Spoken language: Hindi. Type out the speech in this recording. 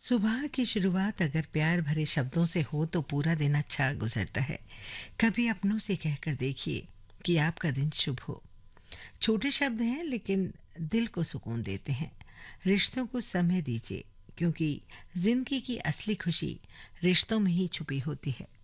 सुबह की शुरुआत अगर प्यार भरे शब्दों से हो तो पूरा दिन अच्छा गुजरता है। कभी अपनों से कहकर देखिए कि आपका दिन शुभ हो। छोटे शब्द हैं लेकिन दिल को सुकून देते हैं। रिश्तों को समय दीजिए क्योंकि जिंदगी की असली खुशी रिश्तों में ही छुपी होती है।